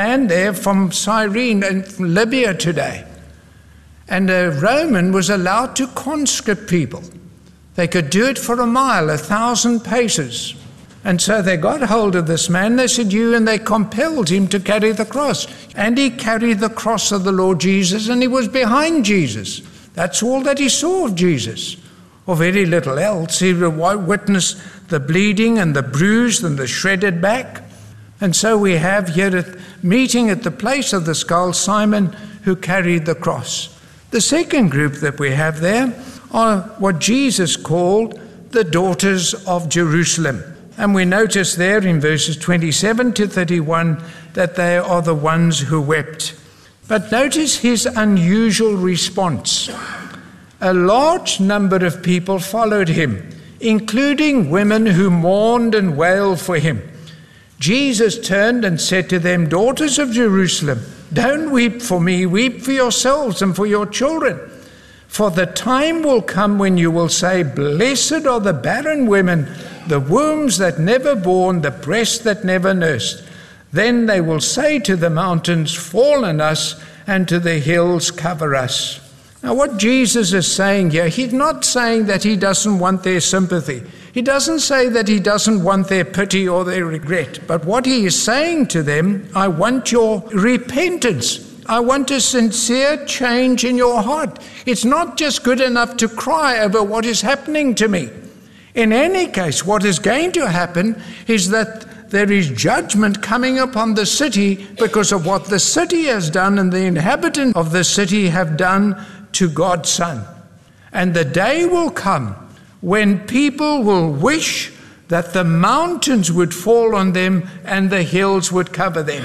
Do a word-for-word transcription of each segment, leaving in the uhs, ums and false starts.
man there from Cyrene and from Libya today. And a Roman was allowed to conscript people. They could do it for a mile, a thousand paces. And so they got hold of this man, they said, you, and they compelled him to carry the cross. And he carried the cross of the Lord Jesus, and he was behind Jesus. That's all that he saw of Jesus, or very little else. He witnessed the bleeding and the bruised and the shredded back. And so we have here at meeting at the place of the skull, Simon who carried the cross. The second group that we have there are what Jesus called the daughters of Jerusalem. And we notice there in verses twenty-seven to thirty-one that they are the ones who wept. But notice his unusual response. A large number of people followed him, including women who mourned and wailed for him. Jesus turned and said to them, daughters of Jerusalem, don't weep for me, weep for yourselves and for your children. For the time will come when you will say, blessed are the barren women, the wombs that never bore, the breasts that never nursed. Then they will say to the mountains, fall on us, and to the hills, cover us. Now what Jesus is saying here, he's not saying that he doesn't want their sympathy. He doesn't say that he doesn't want their pity or their regret. But what he is saying to them, I want your repentance. I want a sincere change in your heart. It's not just good enough to cry over what is happening to me. In any case, what is going to happen is that there is judgment coming upon the city because of what the city has done and the inhabitants of the city have done to God's Son. And the day will come when people will wish that the mountains would fall on them and the hills would cover them.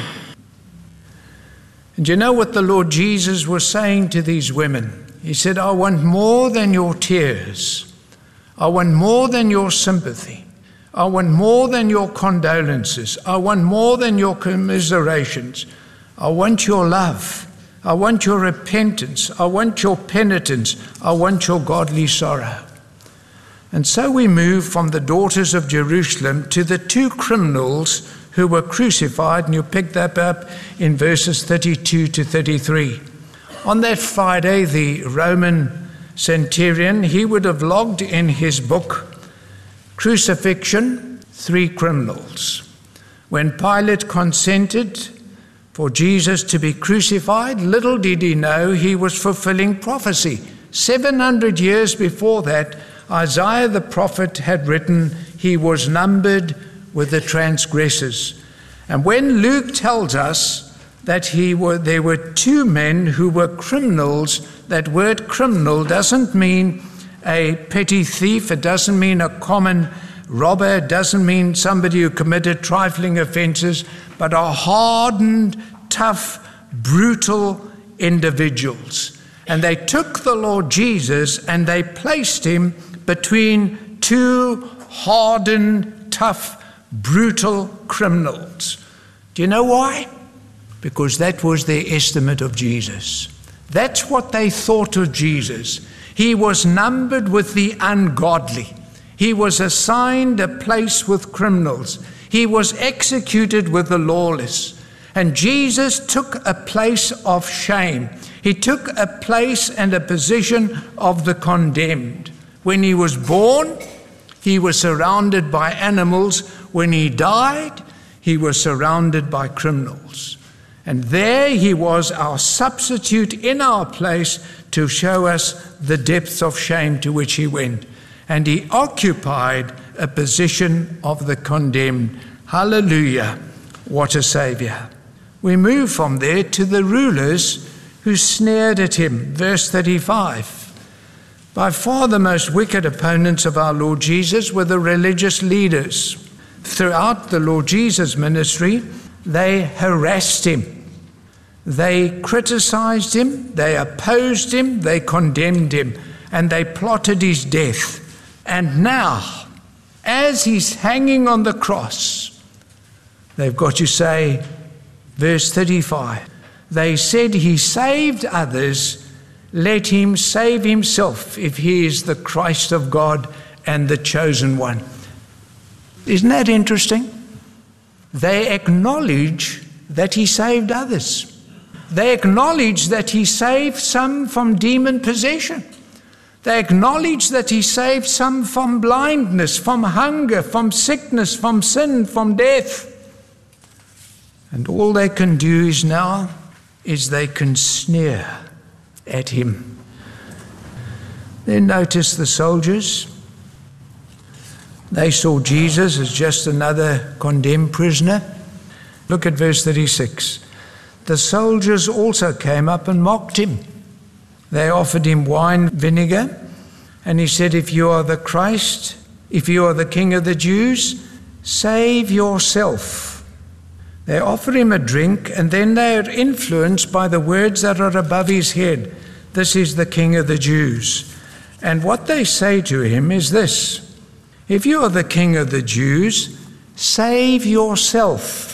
And you know what the Lord Jesus was saying to these women? He said, I want more than your tears. I want more than your sympathy. I want more than your condolences. I want more than your commiserations. I want your love. I want your repentance. I want your penitence. I want your godly sorrow. And so we move from the daughters of Jerusalem to the two criminals who were crucified, and you pick that up in verses thirty-two to thirty-three. On that Friday, the Roman centurion, he would have logged in his book, crucifixion, three criminals. When Pilate consented for Jesus to be crucified, little did he know he was fulfilling prophecy. seven hundred years before that, Isaiah the prophet had written, he was numbered with the transgressors. And when Luke tells us that he were, there were two men who were criminals, that word criminal doesn't mean a petty thief, it doesn't mean a common robber, it doesn't mean somebody who committed trifling offenses, but are hardened, tough, brutal individuals. And they took the Lord Jesus and they placed him between two hardened, tough, brutal criminals. Do you know why? Because that was their estimate of Jesus. That's what they thought of Jesus. He was numbered with the ungodly. He was assigned a place with criminals. He was executed with the lawless. And Jesus took a place of shame. He took a place and a position of the condemned. When he was born, he was surrounded by animals. When he died, he was surrounded by criminals. And there he was, our substitute in our place, to show us the depths of shame to which he went. And he occupied a position of the condemned. Hallelujah, what a Savior. We move from there to the rulers who sneered at him. Verse thirty-five. By far the most wicked opponents of our Lord Jesus were the religious leaders. Throughout the Lord Jesus' ministry, they harassed him. They criticized him, they opposed him, they condemned him, and they plotted his death. And now, as he's hanging on the cross, they've got to say, verse thirty-five, they said he saved others, let him save himself if he is the Christ of God and the chosen one. Isn't that interesting? They acknowledge that he saved others. They acknowledged that he saved some from demon possession. They acknowledged that he saved some from blindness, from hunger, from sickness, from sin, from death. And all they can do is now is they can sneer at him. Then notice the soldiers. They saw Jesus as just another condemned prisoner. Look at verse thirty-six. The soldiers also came up and mocked him. They offered him wine vinegar, and he said, if you are the Christ, if you are the King of the Jews, save yourself. They offer him a drink, and then they are influenced by the words that are above his head. This is the King of the Jews. And what they say to him is this: if you are the King of the Jews, save yourself.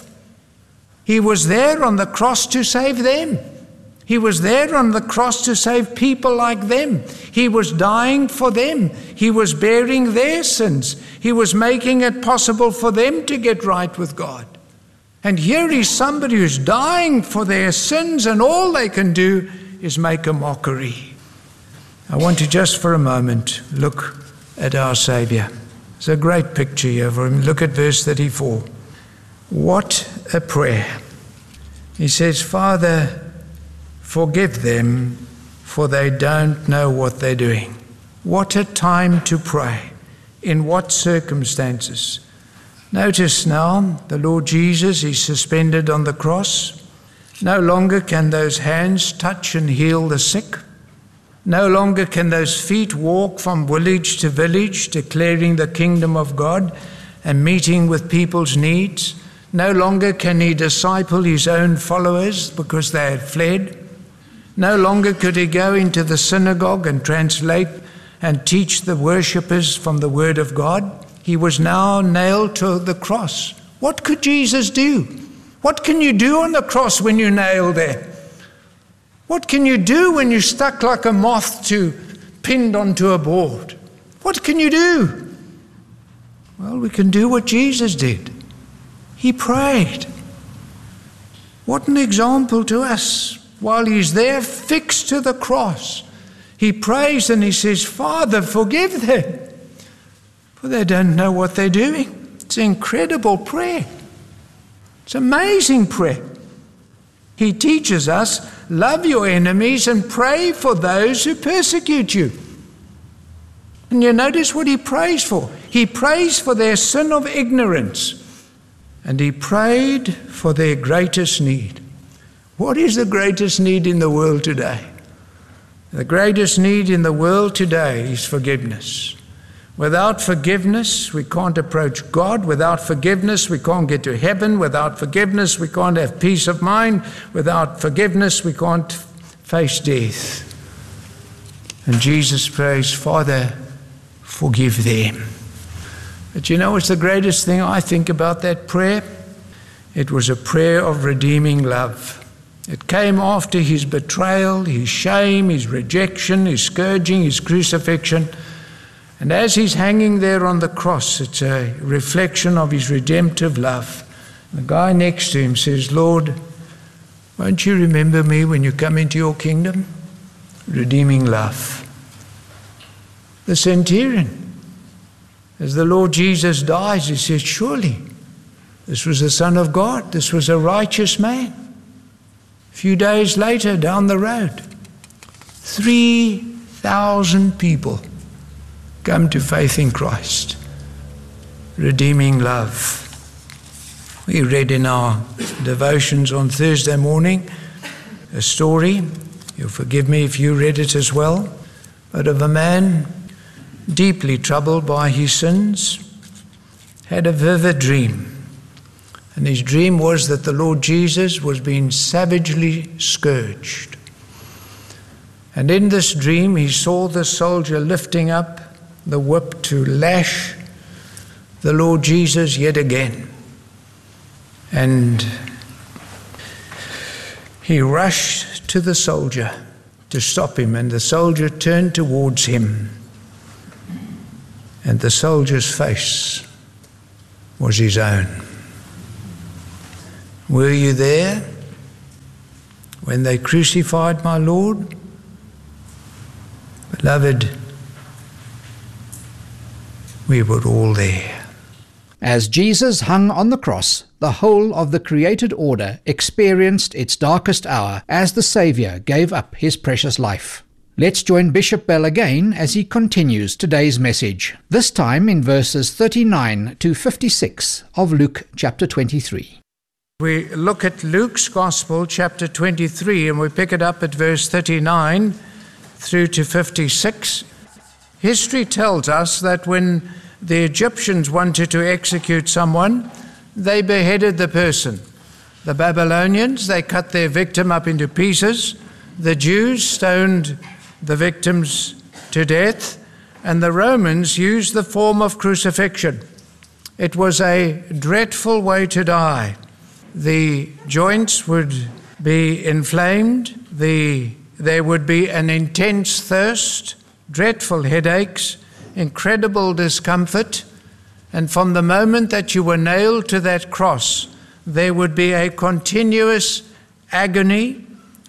He was there on the cross to save them. He was there on the cross to save people like them. He was dying for them. He was bearing their sins. He was making it possible for them to get right with God. And here is somebody who's dying for their sins, and all they can do is make a mockery. I want to just for a moment look at our Saviour. It's a great picture here for him. Look at verse thirty-four. What a prayer. He says, Father, forgive them, for they don't know what they're doing. What a time to pray. In what circumstances? Notice now, the Lord Jesus is suspended on the cross. No longer can those hands touch and heal the sick. No longer can those feet walk from village to village, declaring the kingdom of God and meeting with people's needs. No longer can he disciple his own followers because they had fled. No longer could he go into the synagogue and translate and teach the worshippers from the word of God. He was now nailed to the cross. What could Jesus do? What can you do on the cross when you're nailed there? What can you do when you're stuck like a moth to pinned onto a board? What can you do? Well, we can do what Jesus did. He prayed. What an example to us. While he's there fixed to the cross, he prays and he says, Father, forgive them, for they don't know what they're doing. It's an incredible prayer. It's amazing prayer. He teaches us, love your enemies and pray for those who persecute you. And you notice what he prays for. He prays for their sin of ignorance. And he prayed for their greatest need. What is the greatest need in the world today? The greatest need in the world today is forgiveness. Without forgiveness, we can't approach God. Without forgiveness, we can't get to heaven. Without forgiveness, we can't have peace of mind. Without forgiveness, we can't face death. And Jesus prays, Father, forgive them. But you know what's the greatest thing I think about that prayer? It was a prayer of redeeming love. It came after his betrayal, his shame, his rejection, his scourging, his crucifixion. And as he's hanging there on the cross, it's a reflection of his redemptive love. The guy next to him says, Lord, won't you remember me when you come into your kingdom? Redeeming love. The centurion, as the Lord Jesus dies, he says, surely this was the Son of God. This was a righteous man. A few days later, down the road, three thousand people come to faith in Christ. Redeeming love. We read in our devotions on Thursday morning a story, you'll forgive me if you read it as well, but of a man deeply troubled by his sins, had a vivid dream. And his dream was that the Lord Jesus was being savagely scourged. And in this dream, he saw the soldier lifting up the whip to lash the Lord Jesus yet again. And he rushed to the soldier to stop him, and the soldier turned towards him. And the soldier's face was his own. Were you there when they crucified my Lord? Beloved, we were all there. As Jesus hung on the cross, the whole of the created order experienced its darkest hour as the Saviour gave up his precious life. Let's join Bishop Bell again as he continues today's message, this time in verses thirty-nine to fifty-six of Luke chapter twenty-three. We look at Luke's Gospel, chapter twenty-three, and we pick it up at verse thirty-nine through to fifty-six. History tells us that when the Egyptians wanted to execute someone, they beheaded the person. The Babylonians, they cut their victim up into pieces. The Jews stoned the victims to death, and the Romans used the form of crucifixion. It was a dreadful way to die. The joints would be inflamed, the, there would be an intense thirst, dreadful headaches, incredible discomfort, and from the moment that you were nailed to that cross, there would be a continuous agony,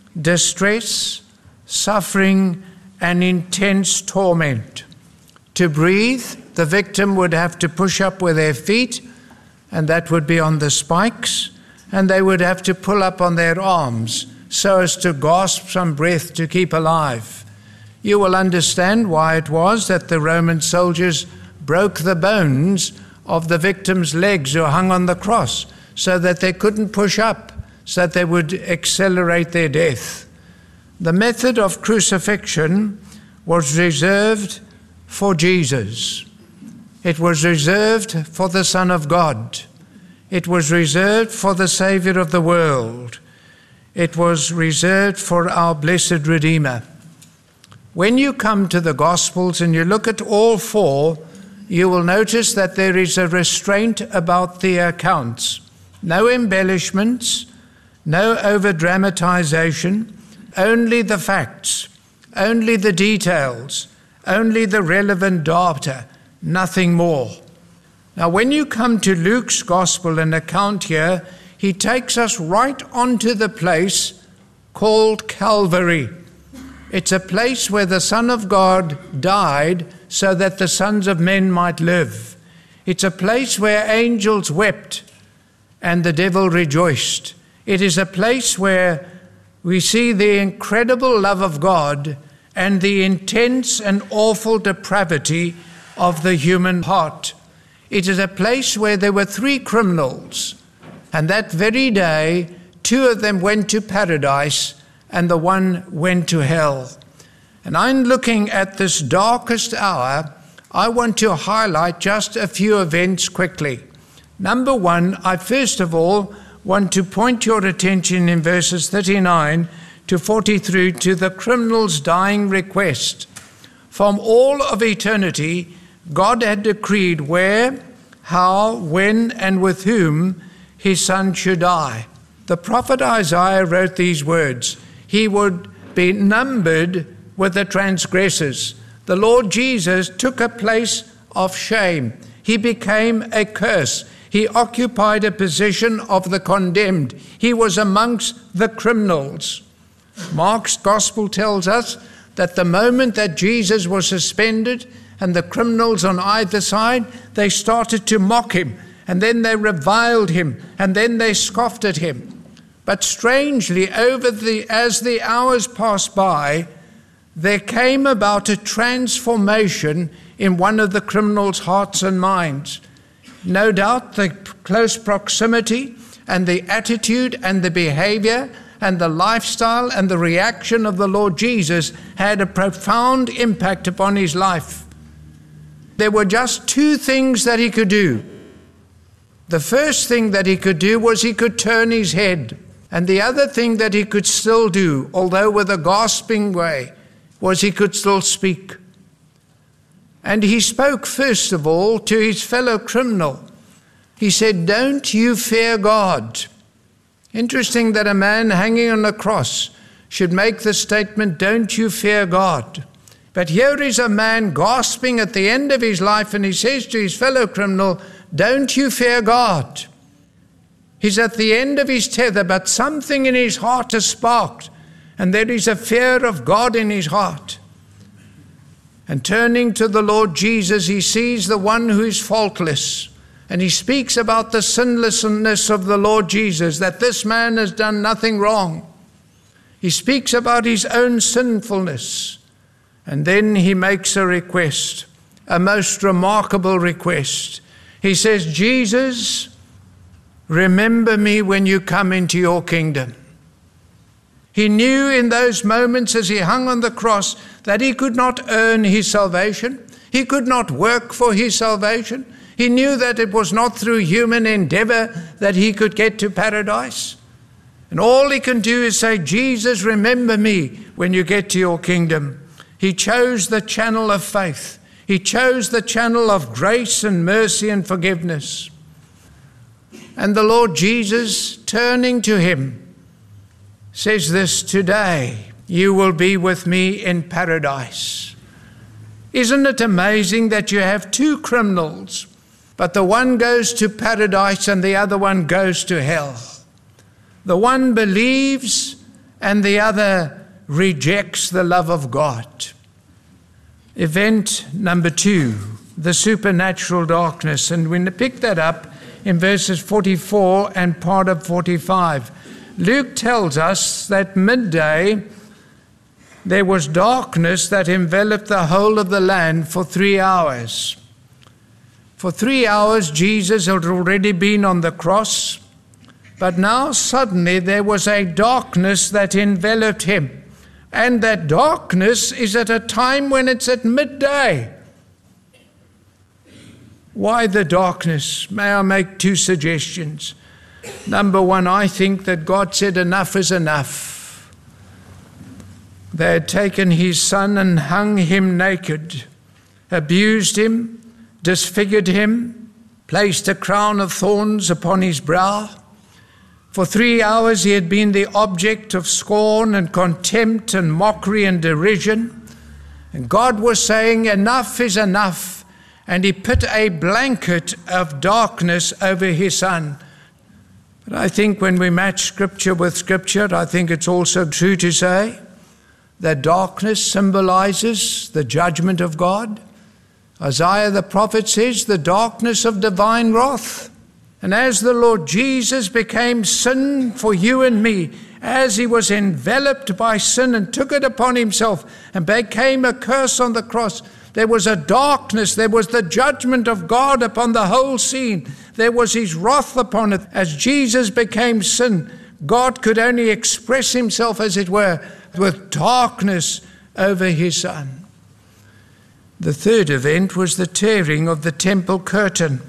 distress, suffering, and intense torment. To breathe, the victim would have to push up with their feet, and that would be on the spikes, and they would have to pull up on their arms so as to gasp some breath to keep alive. You will understand why it was that the Roman soldiers broke the bones of the victims' legs who hung on the cross so that they couldn't push up, so that they would accelerate their death. The method of crucifixion was reserved for Jesus. It was reserved for the Son of God. It was reserved for the Savior of the world. It was reserved for our blessed Redeemer. When you come to the Gospels and you look at all four, you will notice that there is a restraint about the accounts. No embellishments, no over-dramatization, only the facts, only the details, only the relevant data, nothing more. Now, when you come to Luke's Gospel and account here, he takes us right onto the place called Calvary. It's a place where the Son of God died so that the sons of men might live. It's a place where angels wept and the devil rejoiced. It is a place where we see the incredible love of God and the intense and awful depravity of the human heart. It is a place where there were three criminals, and that very day, two of them went to paradise and the one went to hell. And I'm looking at this darkest hour. I want to highlight just a few events quickly. Number one, I first of all want to point your attention in verses thirty-nine to forty-three to the criminal's dying request. From all of eternity, God had decreed where, how, when, and with whom his son should die. The prophet Isaiah wrote these words: he would be numbered with the transgressors. The Lord Jesus took a place of shame. He became a curse. He occupied a position of the condemned. He was amongst the criminals. Mark's gospel tells us that the moment that Jesus was suspended and the criminals on either side, they started to mock him, and then they reviled him, and then they scoffed at him. But strangely, over the as the hours passed by, there came about a transformation in one of the criminals' hearts and minds. No doubt the close proximity and the attitude and the behavior and the lifestyle and the reaction of the Lord Jesus had a profound impact upon his life. There were just two things that he could do. The first thing that he could do was he could turn his head. And the other thing that he could still do, although with a gasping way, was he could still speak. And he spoke first of all to his fellow criminal. He said, "Don't you fear God?" Interesting that a man hanging on a cross should make the statement, "Don't you fear God?" But here is a man gasping at the end of his life, and he says to his fellow criminal, "Don't you fear God?" He's at the end of his tether, but something in his heart has sparked, and there is a fear of God in his heart. And turning to the Lord Jesus, he sees the one who is faultless, and he speaks about the sinlessness of the Lord Jesus, that this man has done nothing wrong. He speaks about his own sinfulness, and then he makes a request, a most remarkable request. He says, Jesus, remember me when you come into your kingdom. He knew in those moments as he hung on the cross that he could not earn his salvation. He could not work for his salvation. He knew that it was not through human endeavor that he could get to paradise. And all he can do is say, Jesus, remember me when you get to your kingdom. He chose the channel of faith. He chose the channel of grace and mercy and forgiveness. And the Lord Jesus, turning to him, says this, today you will be with me in paradise. Isn't it amazing that you have two criminals, but the one goes to paradise and the other one goes to hell? The one believes and the other rejects the love of God. Event number two, the supernatural darkness. And we pick that up in verses forty-four and part of forty-five. Luke tells us that midday there was darkness that enveloped the whole of the land for three hours. For three hours Jesus had already been on the cross, but now suddenly there was a darkness that enveloped him. And that darkness is at a time when it's at midday. Why the darkness? May I make two suggestions? Number one, I think that God said enough is enough. They had taken his son and hung him naked, abused him, disfigured him, placed a crown of thorns upon his brow. For three hours he had been the object of scorn and contempt and mockery and derision. And God was saying, enough is enough. And he put a blanket of darkness over his son. But I think when we match Scripture with Scripture, I think it's also true to say that darkness symbolizes the judgment of God. Isaiah the prophet says, the darkness of divine wrath. And as the Lord Jesus became sin for you and me, as he was enveloped by sin and took it upon himself and became a curse on the cross, there was a darkness, there was the judgment of God upon the whole scene. There was his wrath upon it. As Jesus became sin, God could only express himself, as it were, with darkness over his son. The third event was the tearing of the temple curtain.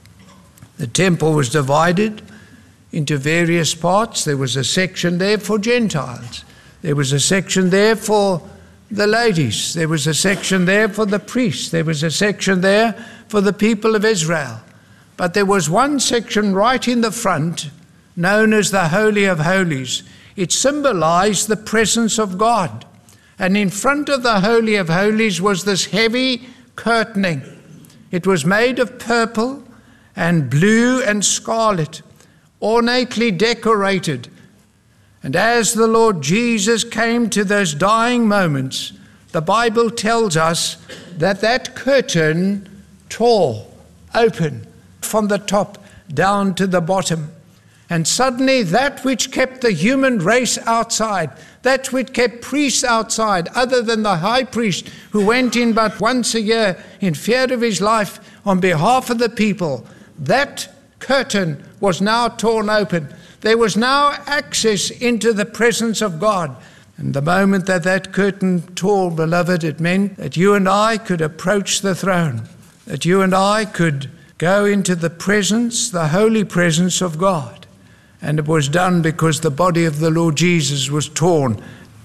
The temple was divided into various parts. There was a section there for Gentiles. There was a section there for the ladies. There was a section there for the priests. There was a section there for the people of Israel. But there was one section right in the front, known as the Holy of Holies. It symbolized the presence of God. And in front of the Holy of Holies was this heavy curtaining. It was made of purple and blue and scarlet, ornately decorated. And as the Lord Jesus came to those dying moments, the Bible tells us that that curtain tore open from the top down to the bottom. And suddenly that which kept the human race outside, that which kept priests outside, other than the high priest who went in but once a year in fear of his life on behalf of the people, that curtain was now torn open. There was now access into the presence of God. And the moment that that curtain tore, beloved, it meant that you and I could approach the throne, that you and I could go into the presence, the holy presence of God. And it was done because the body of the Lord Jesus was torn.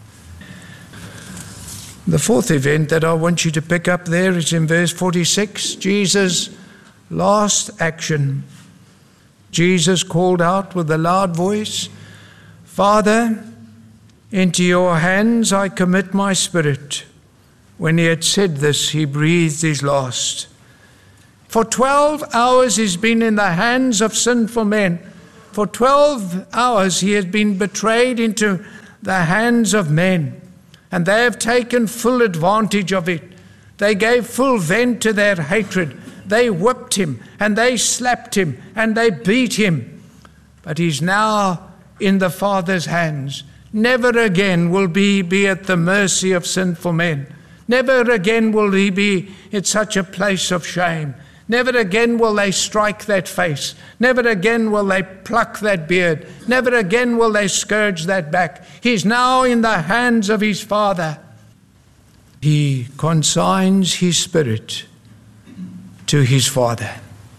The fourth event that I want you to pick up there is in verse forty-six, Jesus' last action. Jesus called out with a loud voice, Father, into your hands I commit my spirit. When he had said this, he breathed his last. For twelve hours he's been in the hands of sinful men. For twelve hours he has been betrayed into the hands of men, and they have taken full advantage of it. They gave full vent to their hatred. They whipped him, and they slapped him, and they beat him. But he's now in the Father's hands. Never again will he be at the mercy of sinful men. Never again will he be in such a place of shame. Never again will they strike that face. Never again will they pluck that beard. Never again will they scourge that back. He's now in the hands of his Father. He consigns his spirit to his Father.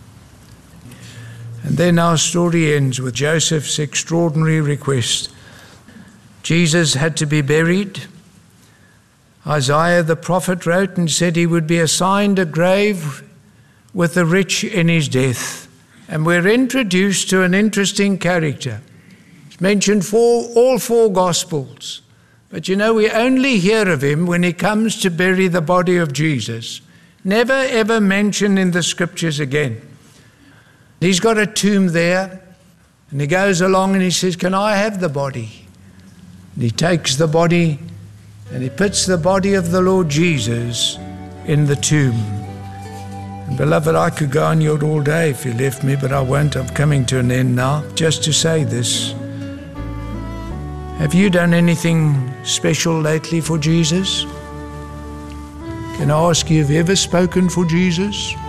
And then our story ends with Joseph's extraordinary request. Jesus had to be buried. Isaiah the prophet wrote and said he would be assigned a grave with the rich in his death. And we're introduced to an interesting character. It's mentioned for all four Gospels. But you know, we only hear of him when he comes to bury the body of Jesus. Never ever mentioned in the Scriptures again. He's got a tomb there, and he goes along and he says, "Can I have the body?" And he takes the body and he puts the body of the Lord Jesus in the tomb. And beloved, I could go on yet all day if you left me, but I won't. I'm coming to an end now. Just to say this. Have you done anything special lately for Jesus? Can I ask you, have you ever spoken for Jesus?